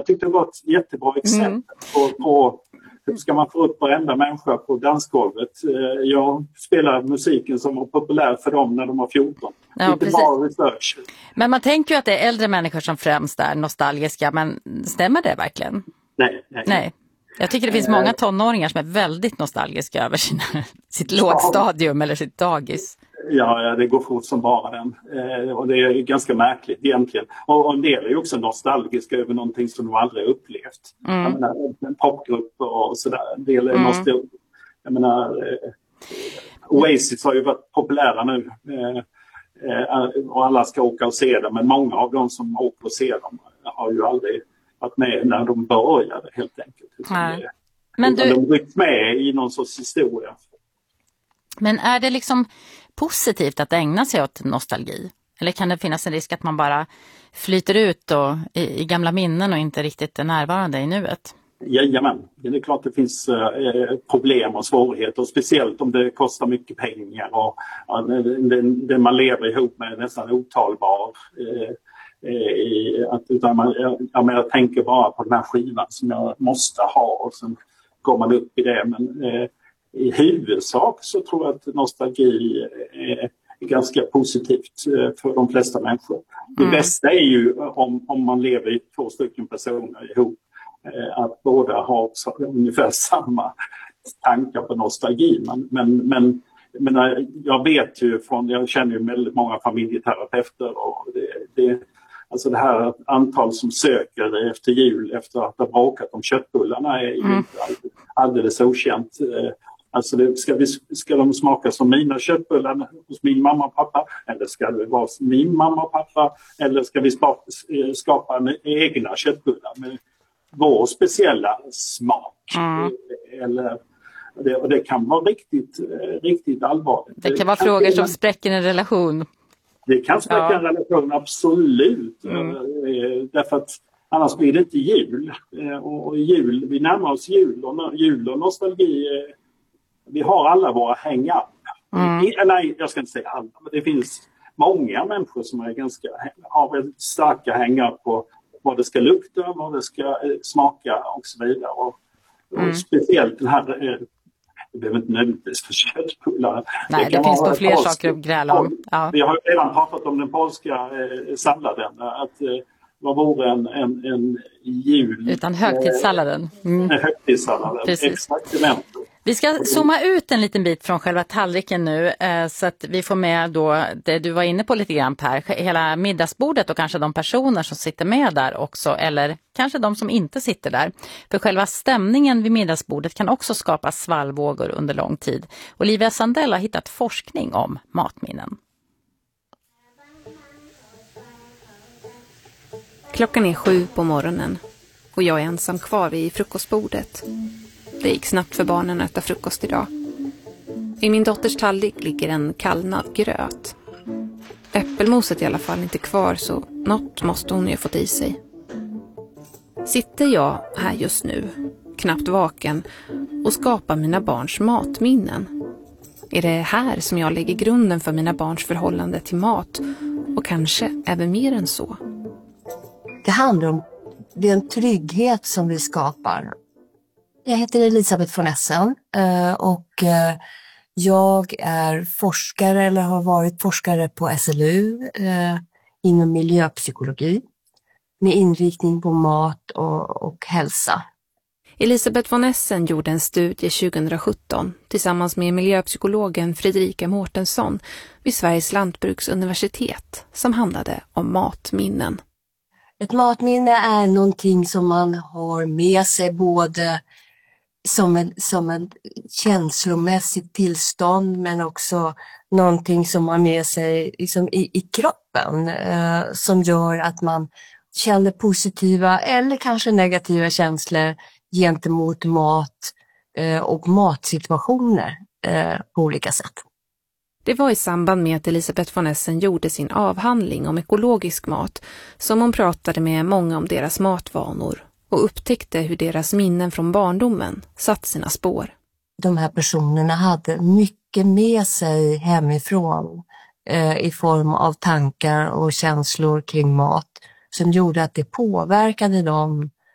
Jag tyckte det var ett jättebra exempel på hur ska man få upp varenda människa på dansgolvet. Jag spelar musiken som var populär för dem när de var 14. Ja, lite bra research. Men man tänker ju att det är äldre människor som främst är nostalgiska, men stämmer det verkligen? Nej. Jag tycker det finns många tonåringar som är väldigt nostalgiska över sitt lågstadium eller sitt dagis. Ja, det går fort som bara den. Och det är ganska märkligt egentligen. Och en del är ju också nostalgiska över någonting som de aldrig upplevt. Jag menar, en popgrupp och sådär. En del är nostalgiska. Jag menar, Oasis har ju varit populära nu. Och alla ska åka och se dem. Men många av dem som åker och ser dem har ju aldrig varit med när de började helt enkelt. Men de rycks med i någon sorts historia. Men är det liksom positivt att ägna sig åt nostalgi? Eller kan det finnas en risk att man bara flyter ut i gamla minnen och inte riktigt är närvarande i nuet? Jajamän, det är klart det finns problem och svårigheter. Speciellt om det kostar mycket pengar och det man lever ihop med är nästan otalbar. Jag tänker bara på den här skivan som jag måste ha och sen går man upp i det. Men i huvudsak så tror jag att nostalgi är ganska positivt för de flesta människor. Det bästa är ju om man lever i 2 stycken personer ihop, att båda har ungefär samma tankar på nostalgi. Men jag vet ju jag känner ju väldigt många familjeterapeuter och alltså det här antal som söker efter jul efter att ha bråkat om köttbullarna är ju inte alldeles okänt. Alltså ska de smaka som mina köttbullar hos min mamma och pappa? Eller ska det vara min mamma och pappa? Eller ska vi skapa egna köttbullar med vår speciella smak? Och det kan vara riktigt allvarligt. Det kan vara frågor som spräcker en relation. Det kan spräcka en relation, absolut. Därför att annars blir det inte jul. Och vi närmar oss jul och nostalgi. Vi har alla våra hang-up. Nej, jag ska inte säga alla. Men det finns många människor som har väldigt starka hang-up på vad det ska lukta, vad det ska smaka och så vidare. Och speciellt den här... Det behöver inte nödvändigtvis för köttbullar. Nej, det finns på fler saker att gräla om. Ja. Vi har redan pratat om den polska salladen. Att vad vore en jul... Utan högtidssalladen. Högtidssalladen, exakt. Vi ska zooma ut en liten bit från själva tallriken nu så att vi får med då det du var inne på lite grann Per, hela middagsbordet och kanske de personer som sitter med där också eller kanske de som inte sitter där. För själva stämningen vid middagsbordet kan också skapa svallvågor under lång tid. Olivia Sandell har hittat forskning om matminnen. Klockan är 7 på morgonen och jag är ensam kvar vid frukostbordet. Det gick snabbt för barnen att äta frukost idag. I min dotters tallrik ligger en kallnad gröt. Äppelmoset i alla fall inte kvar så något måste hon ju ha fått i sig. Sitter jag här just nu, knappt vaken, och skapar mina barns matminnen? Är det här som jag lägger grunden för mina barns förhållande till mat och kanske även mer än så? Det handlar om den trygghet som vi skapar. Jag heter Elisabeth von Essen och jag är forskare eller har varit forskare på SLU inom miljöpsykologi med inriktning på mat och hälsa. Elisabeth von Essen gjorde en studie 2017 tillsammans med miljöpsykologen Fredrika Mårtensson vid Sveriges lantbruksuniversitet som handlade om matminnen. Ett matminne är någonting som man har med sig både som en känslomässigt tillstånd men också någonting som man har med sig liksom i kroppen som gör att man känner positiva eller kanske negativa känslor gentemot mat och matsituationer på olika sätt. Det var i samband med att Elisabeth von Essen gjorde sin avhandling om ekologisk mat som hon pratade med många om deras matvanor och upptäckte hur deras minnen från barndomen satt sina spår. De här personerna hade mycket med sig hemifrån i form av tankar och känslor kring mat som gjorde att det påverkade dem